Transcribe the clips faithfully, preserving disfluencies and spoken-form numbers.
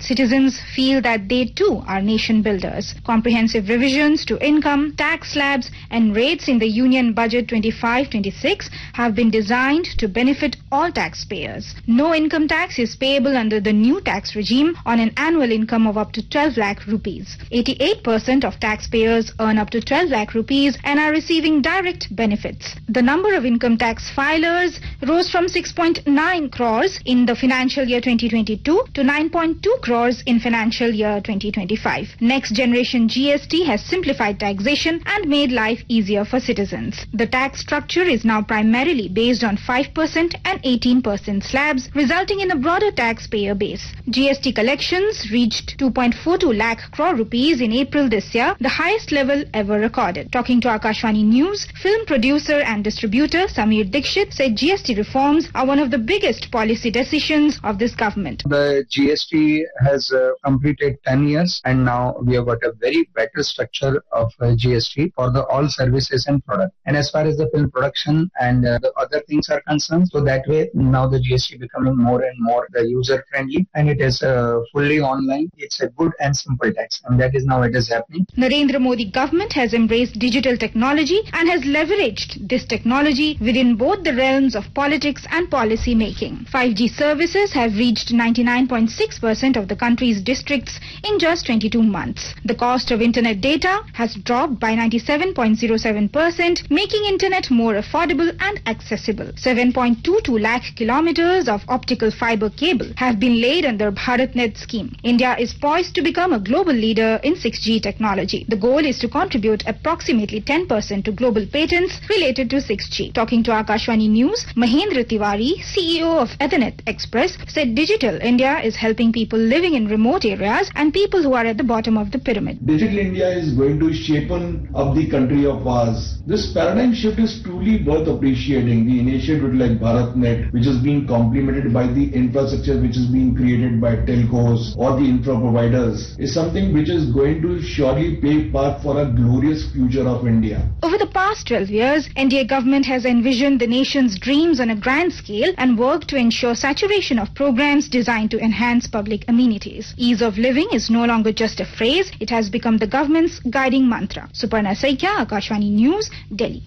citizens feel that they too are nation builders. Comprehensive revisions to income, tax slabs and rates in the Union Budget twenty-five twenty-six have been designed to benefit all taxpayers. No income tax is payable under the new tax regime on an annual income of up to twelve lakh rupees. eighty-eight percent of taxpayers earn up to twelve lakh rupees and are receiving direct benefits. The number of income tax filers rose from six point nine crores in the financial year twenty twenty-two to nine point two crores in financial year twenty twenty-five. Next generation G S T has simplified taxation and made life easier for citizens. The tax structure is now primarily based on five percent and eighteen percent slabs, resulting in a broader taxpayer base. G S T collections reached two point four two lakh crore rupees in April this year, the highest level ever recorded. Talking to Akashvani News, film producer and distributor Samir Dikshit said G S T reforms are one of the biggest policy decisions of this government. The G S T has uh, completed ten years and now we have got a very better structure of uh, G S T for the all services and products. And as far as the film production and uh, the other things are concerned, so that way now the G S T becoming more and more uh, user friendly and it is uh, fully online. It's a good and simple tax and that is now it is happening. Narendra Modi government has embraced digital technology and has leveraged this technology within both the realms of politics and policy making. five G services have reached ninety-nine point six percent of the country's districts in just twenty-two months. The cost of internet data has dropped by ninety-seven point zero seven percent, making internet more affordable and accessible. seven point two two lakh kilometers of optical fiber cable have been laid under BharatNet scheme. India is poised to become a global leader in six G technology. The goal is to contribute approximately ten percent to global patents related to six G. Talking to Akashvani News, Mahendra Tiwari, C E O of Ethernet Express, said Digital India is helping people living in remote areas and people who are at the bottom of the pyramid. Digital India is going to shape up the country of ours. This paradigm shift is truly worth appreciating. The initiative like BharatNet, which is being complemented by the infrastructure which is being created by telcos or the infra providers, is something which is going to surely pave path for a glorious future of India. Over the past twelve years, N D A government has envisioned the nation's dreams on a grand scale and worked to ensure saturation of programs designed to enhance public amenities. Ease of living is no longer just a phrase, it has become the government's guiding mantra. Suparna Saikia, Akashvani News, Delhi.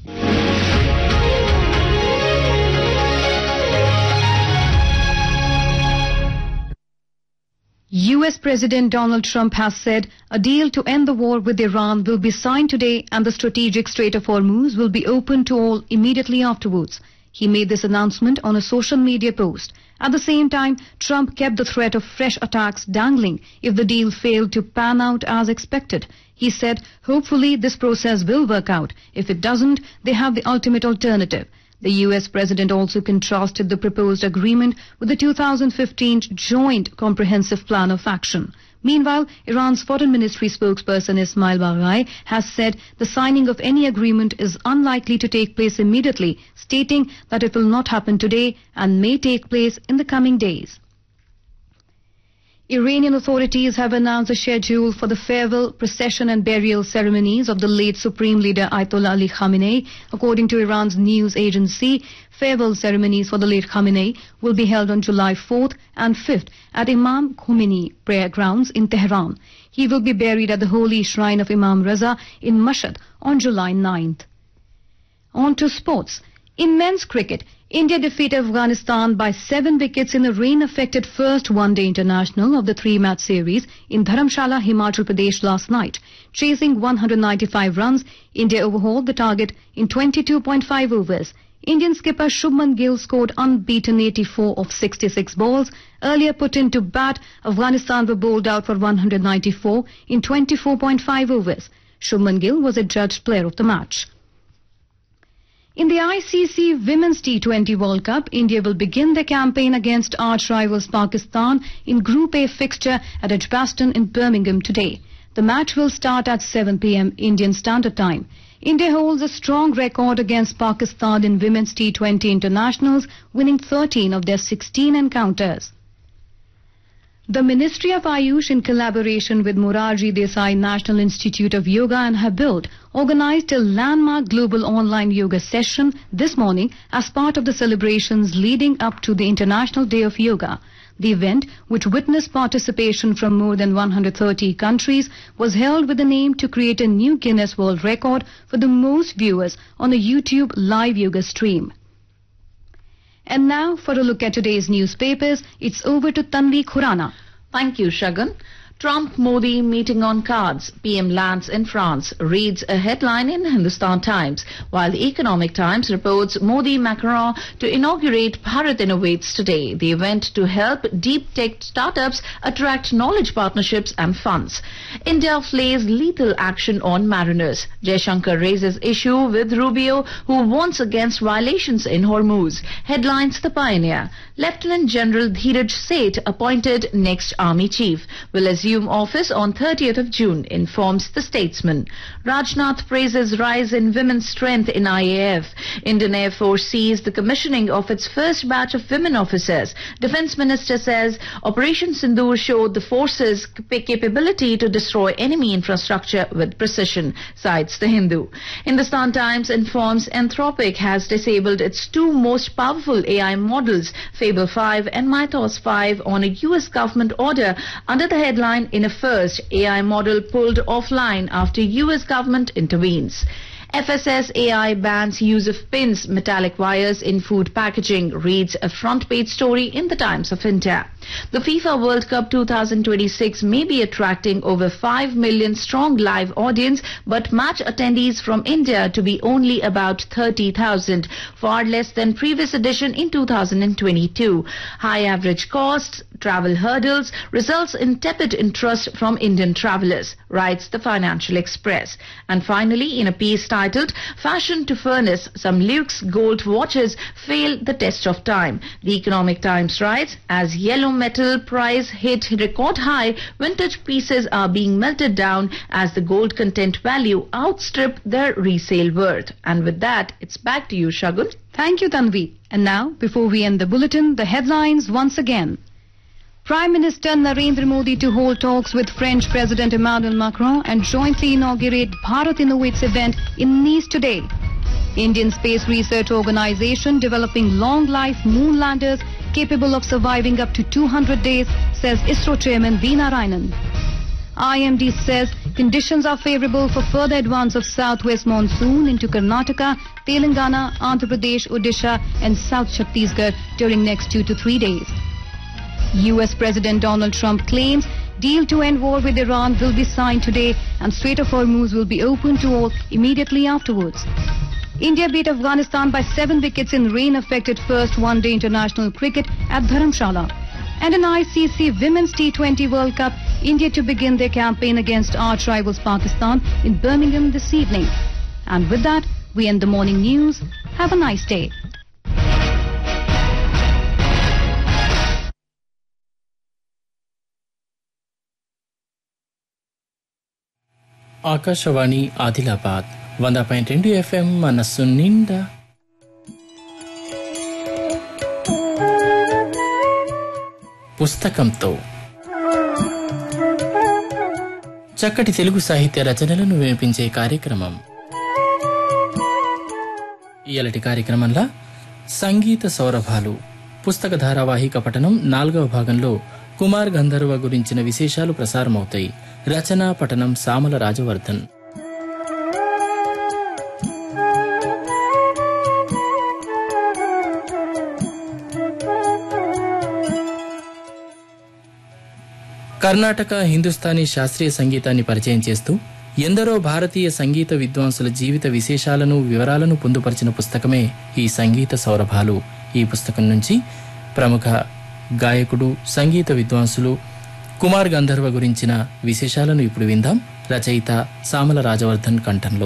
U S President Donald Trump has said a deal to end the war with Iran will be signed today and the strategic Strait of Hormuz will be open to all immediately afterwards. He made this announcement on a social media post. At the same time, Trump kept the threat of fresh attacks dangling if the deal failed to pan out as expected. He said, hopefully this process will work out. If it doesn't, they have the ultimate alternative. The U S president also contrasted the proposed agreement with the two thousand fifteen Joint Comprehensive Plan of Action. Meanwhile, Iran's Foreign Ministry spokesperson Ismail Baghai has said the signing of any agreement is unlikely to take place immediately, stating that it will not happen today and may take place in the coming days. Iranian authorities have announced a schedule for the farewell, procession and burial ceremonies of the late Supreme Leader Ayatollah Ali Khamenei. According to Iran's news agency, farewell ceremonies for the late Khamenei will be held on July fourth and fifth at Imam Khomeini prayer grounds in Tehran. He will be buried at the holy shrine of Imam Raza in Mashhad on July ninth. On to sports. In men's cricket, India defeated Afghanistan by seven wickets in a rain-affected first one-day international of the three-match series in Dharamshala, Himachal Pradesh last night. Chasing one hundred ninety-five runs, India overhauled the target in twenty-two point five overs. Indian skipper Shubman Gill scored unbeaten eighty-four of sixty-six balls. Earlier put into bat, Afghanistan were bowled out for one hundred ninety-four in twenty-four point five overs. Shubman Gill was adjudged player of the match. In the I C C Women's T twenty World Cup, India will begin their campaign against arch rivals Pakistan in Group A fixture at Edgbaston in Birmingham today. The match will start at seven p m Indian Standard Time. India holds a strong record against Pakistan in Women's T twenty internationals, winning thirteen of their sixteen encounters. The Ministry of Ayush, in collaboration with Morarji Desai National Institute of Yoga and Habit, organized a landmark global online yoga session this morning as part of the celebrations leading up to the International Day of Yoga. The event, which witnessed participation from more than one hundred thirty countries, was held with the aim to create a new Guinness World Record for the most viewers on a YouTube live yoga stream. And now for a look at today's newspapers, it's over to Tanvi Khurana. Thank you, Shagun. Trump-Modi meeting on cards. P M lands in France, reads a headline in Hindustan Times, while the Economic Times reports Modi-Macron to inaugurate Bharat Innovates today, the event to help deep tech startups attract knowledge partnerships and funds. India flays lethal action on mariners. Jaishankar raises issue with Rubio, who warns against violations in Hormuz. Headlines The Pioneer. Lieutenant General Dheeraj Seth appointed next Army Chief. Will assume office on thirtieth of June, informs The Statesman. Rajnath praises rise in women's strength in I A F. Indian Air Force sees the commissioning of its first batch of women officers. Defence Minister says Operation Sindoor showed the force's capability to destroy enemy infrastructure with precision, cites The Hindu. Hindustan Times informs Anthropic has disabled its two most powerful A I models, Fable five and Mythos five, on a U S government order under the headline in a first, A I model pulled offline after U S government intervenes. F S S A I bans use of pins, metallic wires in food packaging, reads a front page story in the Times of India. The FIFA World Cup twenty twenty-six may be attracting over five million strong live audience, but match attendees from India to be only about thirty thousand, far less than previous edition in two thousand twenty-two. High average costs, travel hurdles results in tepid interest from Indian travellers, writes the Financial Express. And finally, in a piece titled Fashion to Furnace, some Lux gold watches fail the test of time, the Economic Times writes, as yellow metal price hit record high, vintage pieces are being melted down as the gold content value outstrip their resale worth. And with that, it's back to you, Shagun. Thank you, Tanvi. And now, before we end the bulletin, the headlines once again. Prime Minister Narendra Modi to hold talks with French President Emmanuel Macron and jointly inaugurate Bharat Innovates event in Nice today. Indian Space Research Organization developing long-life moon landers capable of surviving up to two hundred days, says ISRO Chairman V. Narayanan. I M D says conditions are favorable for further advance of southwest monsoon into Karnataka, Telangana, Andhra Pradesh, Odisha and South Chhattisgarh during next two to three days. U S President Donald Trump claims deal to end war with Iran will be signed today and Strait of Hormuz will be open to all immediately afterwards. India beat Afghanistan by seven wickets in rain-affected first one-day international cricket at Dharamshala. And in I C C Women's T twenty World Cup, India to begin their campaign against arch rivals Pakistan in Birmingham this evening. And with that, we end the morning news. Have a nice day. Akashvani Adilabad వంద point రెండు FM మనస్సు నిండా. పుస్తకంతో చక్కటి తెలుగు సాహిత్య రచనలను వినిపించే కార్యక్రమం. ఇయాలటి కార్యక్రమంలో సంగీత సౌరభాలు పుస్తక ధారావాహిక పఠనం నాలుగవ భాగంలో కుమార్ గంధర్వ గురించిన విశేషాలు ప్రసారమవుతాయి. రచన పఠనం సామల రాజవర్ధన్. కర్ణాటక హిందుస్థానీ శాస్త్రీయ సంగీతాన్ని పరిచయం చేస్తూ ఎందరో భారతీయ సంగీత విద్వాంసుల జీవిత విశేషాలను వివరాలను పొందుపరిచిన పుస్తకమే ఈ సంగీత సౌరభాలు. ఈ పుస్తకం నుంచి ప్రముఖ గాయకుడు సంగీత విద్వాంసులు కుమార్ గంధర్వ గురించిన విశేషాలను ఇప్పుడు విందాం. రచయిత సామల రాజవర్ధన్ కంఠంలో.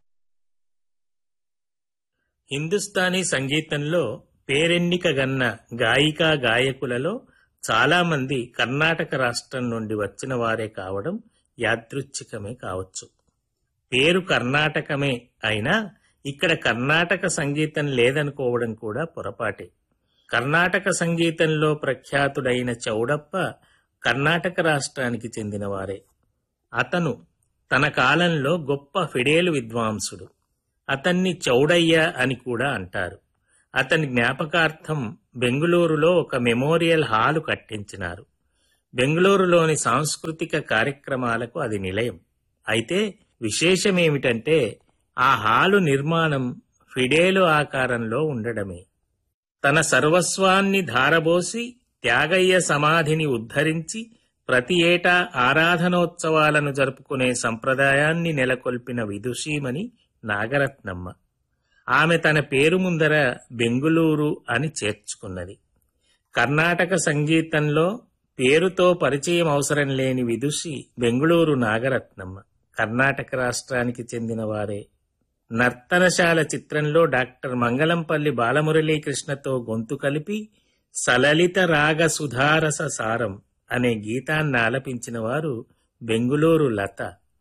హిందుస్థానీ సంగీతంలో పేరెన్నిక గన్న గాయికా గాయకులలో చాలా మంది కర్ణాటక రాష్ట్రం నుండి వచ్చిన వారే కావడం యాదృచ్ఛికమే కావచ్చు. పేరు కర్ణాటకమే అయినా ఇక్కడ కర్ణాటక సంగీతం లేదనుకోవడం కూడా పొరపాటే. కర్ణాటక సంగీతంలో ప్రఖ్యాతుడైన చౌడప్ప కర్ణాటక రాష్ట్రానికి చెందినవారే. అతను తన కాలంలో గొప్ప ఫిడేలు విద్వాంసుడు. అతన్ని చౌడయ్య అని కూడా అంటారు. అతని జ్ఞాపకార్థం బెంగుళూరులో ఒక మెమోరియల్ హాలు కట్టించినారు. బెంగుళూరులోని సాంస్కృతిక కార్యక్రమాలకు అది నిలయం. అయితే విశేషమేమిటంటే ఆ హాలు నిర్మాణం ఫిడేలు ఆకారంలో ఉండడమే. తన సర్వస్వాన్ని ధారబోసి త్యాగయ్య సమాధిని ఉద్ధరించి ప్రతి ఏటా ఆరాధనోత్సవాలను జరుపుకునే సంప్రదాయాన్ని నెలకొల్పిన విదుషీమణి నాగరత్నమ్మ. ఆమె తన పేరు ముందర బెంగుళూరు అని చేర్చుకున్నది. కర్ణాటక సంగీతంలో పేరుతో పరిచయం అవసరం లేని విదుషి బెంగుళూరు నాగరత్నమ్మ. కర్ణాటక రాష్ట్రానికి చెందిన వారే. నర్తనశాల చిత్రంలో డాక్టర్ మంగళంపల్లి బాలమురళీకృష్ణతో గొంతు కలిపి సలలిత రాగ సుధారస సారం అనే గీతాన్ని ఆలపించిన వారు బెంగుళూరు లత.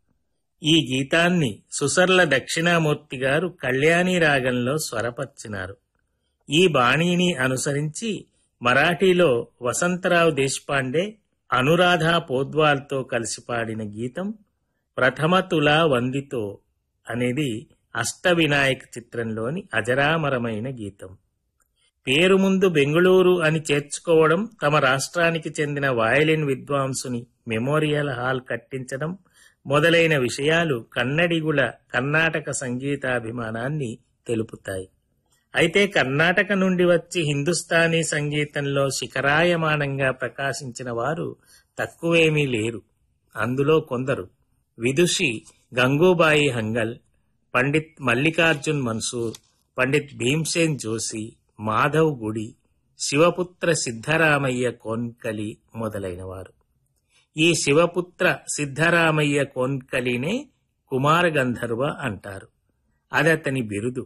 ఈ గీతాన్ని సుసర్ల దక్షిణామూర్తి గారు కళ్యాణి రాగంలో స్వరపర్చినారు. ఈ బాణీని అనుసరించి మరాఠీలో వసంతరావు దేశపాండే, అనురాధ పోద్వాల్తో కలిసి పాడిన గీతం ప్రథమ తులా వందితో అనేది అష్టవినాయక్ చిత్రంలోని అజరామరమైన గీతం. పేరు ముందు బెంగుళూరు అని చేర్చుకోవడం, తమ రాష్ట్రానికి చెందిన వయలిన్ విద్వాంసుని మెమోరియల్ హాల్ కట్టించడం మొదలైన విషయాలు కన్నడిగుల కర్ణాటక సంగీతాభిమానాన్ని తెలుపుతాయి. అయితే కర్ణాటక నుండి వచ్చి హిందుస్థానీ సంగీతంలో శిఖరాయమానంగా ప్రకాశించిన వారు తక్కువేమీ లేరు. అందులో కొందరు విదుషి గంగూబాయి హంగల్, పండిత్ మల్లికార్జున్ మన్సూర్, పండిత్ భీమ్సేన్ జోషి, మాధవ్ గుడి, శివపుత్ర సిద్ధరామయ్య కోన్కలి మొదలైనవారు. ఈ శివపుత్ర సిద్ధరామయ్య కోన్కలినే కుమార గంధర్వ అంటారు. అదతని బిరుదు.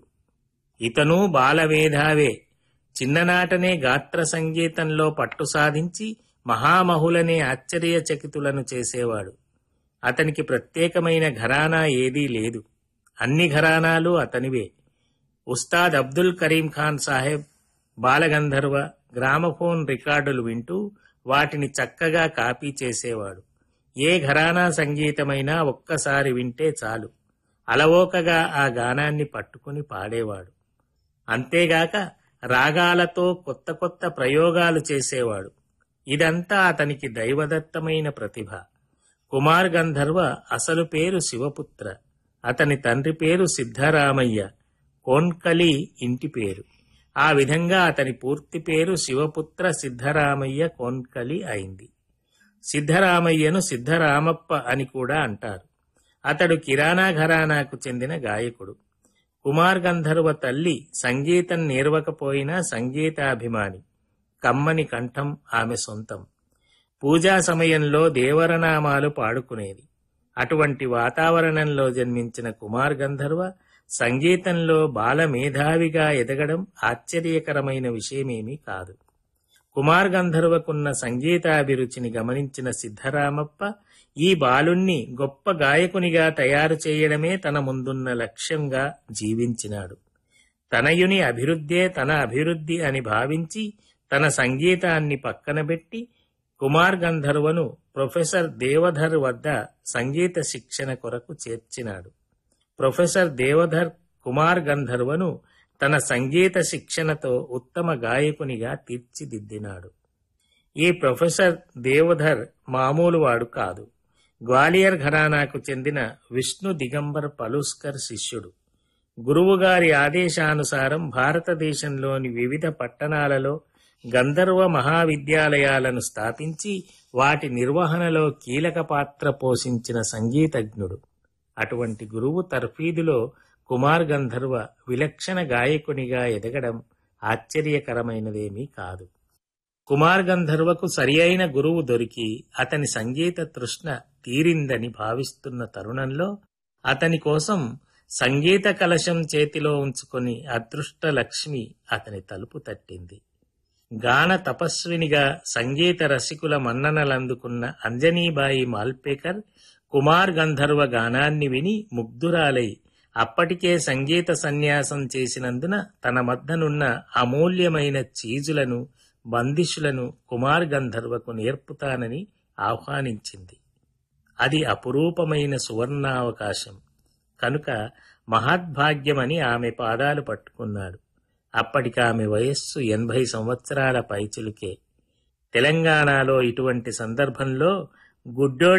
ఇతను బాలమేధావే. చిన్ననాటనే గాత్ర సంగీతంలో పట్టు సాధించి మహామహులనే ఆశ్చర్యచకితులను చేసేవాడు. అతనికి ప్రత్యేకమైన ఘరానా ఏదీ లేదు. అన్ని ఘరానాలు అతనివే. ఉస్తాద్ అబ్దుల్ కరీం ఖాన్ సాహెబ్ బాలగంధర్వ గ్రామఫోన్ రికార్డులు వింటూ వాటిని చక్కగా కాపీ చేసేవాడు. ఏ ఘరానా సంగీతమైనా ఒక్కసారి వింటే చాలు, అలవోకగా ఆ గానాన్ని పట్టుకుని పాడేవాడు. అంతేగాక రాగాలతో కొత్త కొత్త ప్రయోగాలు చేసేవాడు. ఇదంతా అతనికి దైవదత్తమైన ప్రతిభ. కుమార్ గంధర్వ అసలు పేరు శివపుత్ర. అతని తండ్రి పేరు సిద్ధరామయ్య, కోన్కలి ఇంటి పేరు. ఆ విధంగా అతని పూర్తి పేరు శివపుత్ర సిద్ధరామయ్య కోన్కలి అయింది. సిద్ధరామయ్యను సిద్ధరామప్ప అని కూడా అంటారు. అతడు కిరాణా ఘరానాకు చెందిన గాయకుడు. కుమార్ గంధర్వ తల్లి సంగీతం నేర్వకపోయినా సంగీతాభిమాని. కమ్మని కంఠం ఆమె సొంతం. పూజా సమయంలో దేవరనామాలు పాడుకునేది. అటువంటి వాతావరణంలో జన్మించిన కుమార్ గంధర్వ సంగీతంలో బాలమేధావిగా ఎదగడం ఆశ్చర్యకరమైన విషయమేమీ కాదు. కుమార్ గంధర్వకున్న సంగీతాభిరుచిని గమనించిన సిద్ధరామప్ప ఈ బాలుణ్ణి గొప్ప గాయకునిగా తయారు చేయడమే తన ముందున్న లక్ష్యంగా జీవించినాడు. తనయుని అభివృద్ధే తన అభివృద్ధి అని భావించి తన సంగీతాన్ని పక్కనబెట్టి కుమార్ గంధర్వను ప్రొఫెసర్ దేవధర్ వద్ద సంగీత శిక్షణ కొరకు చేర్చినాడు. ప్రొఫెసర్ దేవధర్ కుమార్ గంధర్వను తన సంగీత శిక్షణతో ఉత్తమ గాయకునిగా తీర్చిదిద్దినాడు. ఈ ప్రొఫెసర్ దేవధర్ మామూలు వాడు కాదు. గ్వాలియర్ ఘరానాకు చెందిన విష్ణు దిగంబర్ పలుస్కర్ శిష్యుడు. గురువుగారి ఆదేశానుసారం భారతదేశంలోని వివిధ పట్టణాలలో గంధర్వ మహావిద్యాలయాలను స్థాపించి వాటి నిర్వహణలో కీలక పాత్ర పోషించిన సంగీతజ్ఞుడు. అటువంటి గురువు తర్ఫీదులో కుమార్ గంధర్వ విలక్షణ గాయకునిగా ఎదగడం ఆశ్చర్యకరమైనదేమీ కాదు. కుమార్ గంధర్వకు సరియైన గురువు దొరికి అతని సంగీత తృష్ణ తీరిందని భావిస్తున్న తరుణంలో అతని కోసం సంగీత కలశం చేతిలో ఉంచుకొని అదృష్ట లక్ష్మి అతని తలుపు తట్టింది. గాన తపస్వినిగా సంగీత రసికుల మన్ననలందుకున్న అంజనీబాయి మాల్పేకర్ కుమార్ గంధర్వ గానాన్ని విని ముగ్ధురాలై అప్పటికే సంగీత సన్యాసం చేసినందున తన మద్దనున్న అమూల్యమైన చీజులను బందిషులను కుమార్ గంధర్వకు నేర్పుతానని ఆహ్వానించింది. అది అపురూపమైన సువర్ణావకాశం కనుక మహద్భాగ్యమని ఆమె పాదాలు పట్టుకున్నాడు. అప్పటికి ఆమె వయస్సు ఎనభై సంవత్సరాల పైచిలుకే. తెలంగాణలో ఇటువంటి సందర్భంలో గుడ్డో